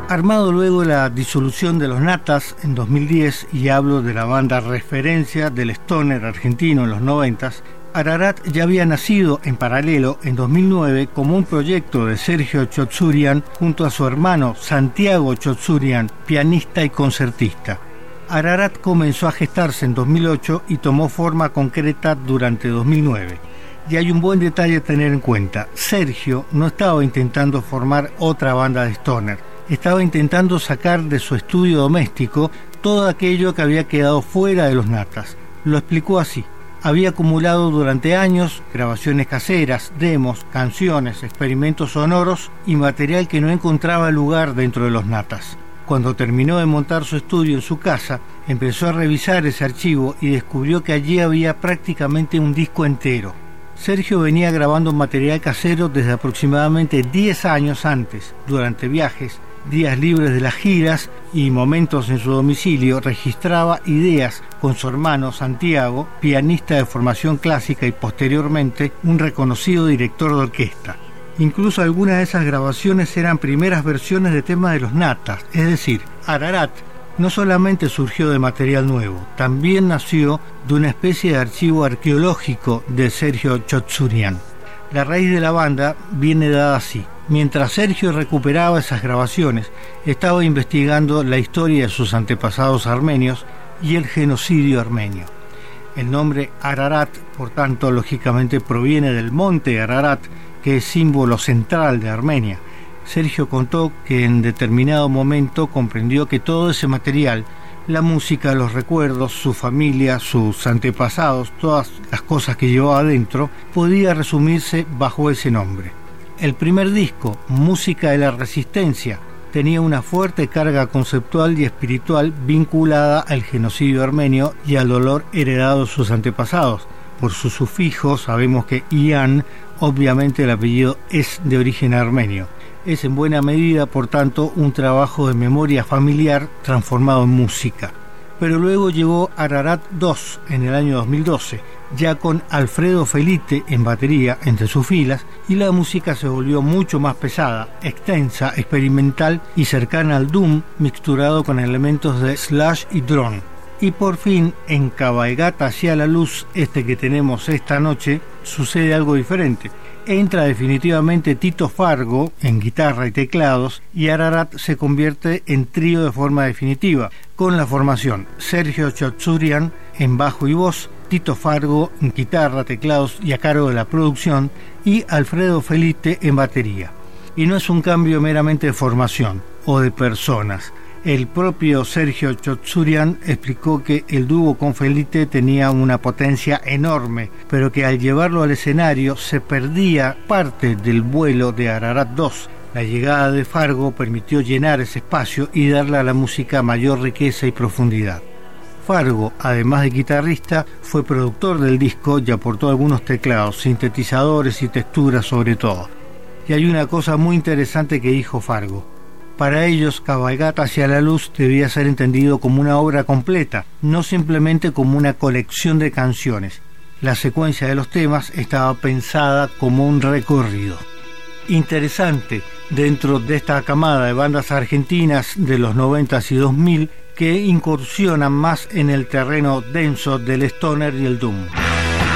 Armado luego la disolución de los Natas en 2010, y hablo de la banda referencia del stoner argentino en los 90s, Ararat ya había nacido en paralelo en 2009 como un proyecto de Sergio Txotxurian junto a su hermano Santiago Txotxurian, pianista y concertista. Ararat comenzó a gestarse en 2008 y tomó forma concreta durante 2009. Y hay un buen detalle a tener en cuenta: Sergio no estaba intentando formar otra banda de stoner, estaba intentando sacar de su estudio doméstico todo aquello que había quedado fuera de los Natas. Lo explicó así: había acumulado durante años grabaciones caseras, demos, canciones, experimentos sonoros y material que no encontraba lugar dentro de los Natas. Cuando terminó de montar su estudio en su casa, empezó a revisar ese archivo y descubrió que allí había prácticamente un disco entero. Sergio venía grabando material casero desde aproximadamente 10 años antes. Durante viajes, días libres de las giras y momentos en su domicilio, registraba ideas con su hermano Santiago, pianista de formación clásica y posteriormente un reconocido director de orquesta. Incluso algunas de esas grabaciones eran primeras versiones de temas de los Natas, es decir, Ararat no solamente surgió de material nuevo, también nació de una especie de archivo arqueológico de Sergio Txotxurian. La raíz de la banda viene dada así: mientras Sergio recuperaba esas grabaciones, estaba investigando la historia de sus antepasados armenios y el genocidio armenio. El nombre Ararat, por tanto, lógicamente proviene del monte Ararat, que es símbolo central de Armenia. Sergio contó que en determinado momento comprendió que todo ese material, la música, los recuerdos, su familia, sus antepasados, todas las cosas que llevaba adentro, podía resumirse bajo ese nombre. El primer disco, Música de la Resistencia, tenía una fuerte carga conceptual y espiritual vinculada al genocidio armenio y al dolor heredado de sus antepasados. Por su sufijo sabemos que Ian, obviamente el apellido es de origen armenio. Es en buena medida, por tanto, un trabajo de memoria familiar transformado en música. Pero luego llegó Ararat 2 en el año 2012, ya con Alfredo Felite en batería entre sus filas, y la música se volvió mucho más pesada, extensa, experimental y cercana al doom, mixturado con elementos de slash y drone. Y por fin, en Cabalgata hacia la luz, que tenemos esta noche, sucede algo diferente. Entra definitivamente Tito Fargo en guitarra y teclados, y Ararat se convierte en trío de forma definitiva, con la formación Sergio Txotxurian en bajo y voz, Tito Fargo en guitarra, teclados y a cargo de la producción, y Alfredo Felite en batería. Y no es un cambio meramente de formación o de personas. El propio Sergio Txotxurian explicó que el dúo con Felite tenía una potencia enorme, pero que al llevarlo al escenario se perdía parte del vuelo de Ararat 2. La llegada de Fargo permitió llenar ese espacio y darle a la música mayor riqueza y profundidad. Fargo, además de guitarrista, fue productor del disco y aportó algunos teclados, sintetizadores y texturas sobre todo. Y hay una cosa muy interesante que dijo Fargo: para ellos, Cabalgata hacia la luz debía ser entendido como una obra completa, no simplemente como una colección de canciones. La secuencia de los temas estaba pensada como un recorrido. Interesante dentro de esta camada de bandas argentinas de los 90s y 2000 que incursionan más en el terreno denso del stoner y el doom.